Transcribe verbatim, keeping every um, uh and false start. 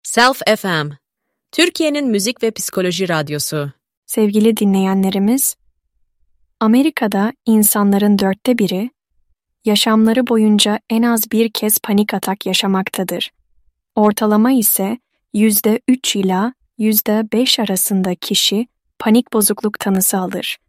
Self F M, Türkiye'nin müzik ve psikoloji radyosu. Sevgili dinleyenlerimiz, Amerika'da insanların dörtte biri, yaşamları boyunca en az bir kez panik atak yaşamaktadır. Ortalama ise yüzde üç ila yüzde beş arasında kişi panik bozukluk tanısı alır.